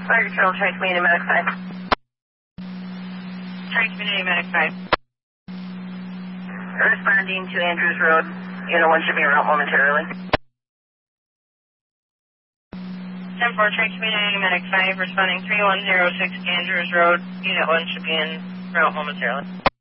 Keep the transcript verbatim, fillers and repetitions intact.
Fire Control, Trace Community Medic five. Trace Community Medic five. Responding to Andrews Road. Unit one should be around momentarily. ten four, Trace Community Medic five, responding three one zero six Andrews Road. Unit one should be in route momentarily.